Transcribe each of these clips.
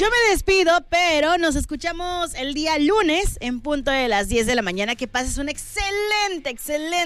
Yo me despido, pero nos escuchamos el día lunes en punto de las 10 de la mañana. Que pases un excelente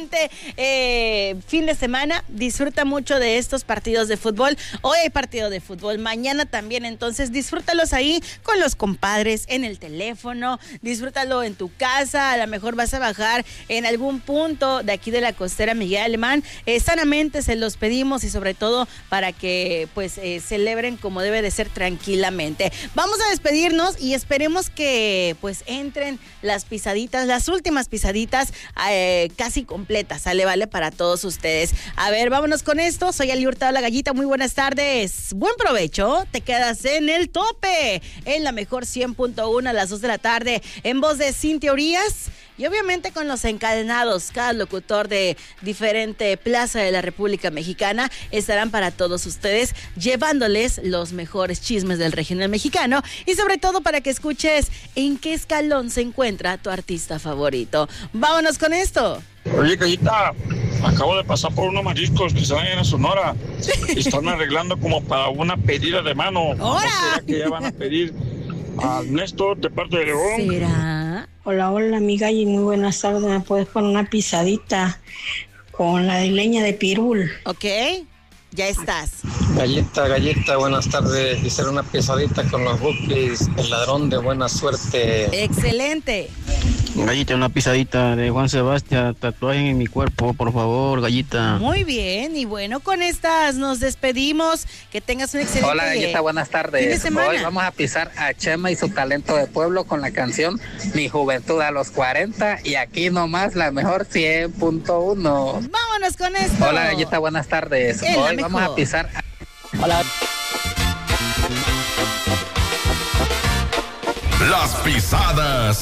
fin de semana. Disfruta mucho de estos partidos de fútbol. Hoy hay partido de fútbol, mañana también, entonces disfrútalos ahí con los compadres, en el teléfono, disfrútalo en tu casa. A lo mejor vas a bajar en algún punto de aquí de la costera Miguel Alemán. Sanamente se los pedimos y sobre todo para que pues celebren como debe de ser, tranquilamente. Vamos a despedirnos y esperemos que pues entren las pisaditas, las últimas pisaditas casi completas, vale para todos ustedes. A ver, vámonos con esto. Soy Ali Hurtado, la Gallita, muy buenas tardes, buen provecho. Te quedas en el tope, en la mejor 100.1 a las 2 de la tarde, en voz de Cintia Urias. Y obviamente con los encadenados, cada locutor de diferente plaza de la República Mexicana estarán para todos ustedes, llevándoles los mejores chismes del regional mexicano y sobre todo para que escuches en qué escalón se encuentra tu artista favorito. Vámonos con esto. Oye, Gallita, acabo de pasar por unos mariscos que están en Sonora y están arreglando como para una pedida de mano. ¡Hora! ¿No será que ya van a pedir a Néstor de parte de León? ¿Será? Hola, mi Galli, muy buenas tardes. ¿Me puedes poner una pisadita con la de leña de pirul? Ok, ya estás. Galleta, buenas tardes. Hice una pisadita con los Bukis, el ladrón de buena suerte. Excelente. Gallita, una pisadita de Juan Sebastián, tatuaje en mi cuerpo, por favor, Gallita. Muy bien, y bueno, con estas nos despedimos. Que tengas un excelente Hola, Gallita, buenas tardes. fin de semana. Hoy vamos a pisar a Chema y su talento de pueblo con la canción Mi Juventud a los 40 y aquí nomás la mejor 100.1. Vámonos con esto. Hola, Gallita, buenas tardes. Hoy vamos a pisar Hola. Las pisadas